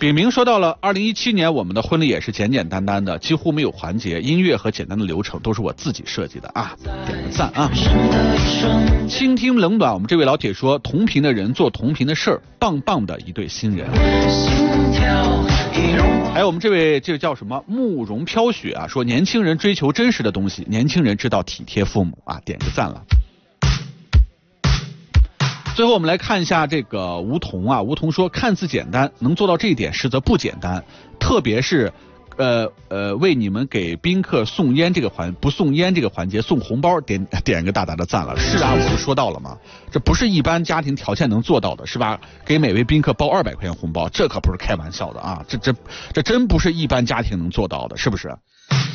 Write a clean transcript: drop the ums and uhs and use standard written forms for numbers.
炳明说到了2017年，我们的婚礼也是简简单单的，几乎没有环节，音乐和简单的流程都是我自己设计的啊，点个赞啊！倾听冷暖，我们这位老铁说，同频的人做同频的事儿，棒棒的一对新人。还有我们这位这个叫什么慕容飘雪啊，说年轻人追求真实的东西，年轻人知道体贴父母啊，点个赞了。最后我们来看一下这个吴桐啊，吴桐说看似简单，能做到这一点实则不简单，特别是为你们给宾客送烟这个不送烟这个环节送红包，点个大大的赞了。是啊，我就说到了嘛，这不是一般家庭条件能做到的，是吧？给每位宾客包200块钱红包，这可不是开玩笑的啊，这真不是一般家庭能做到的，是不是？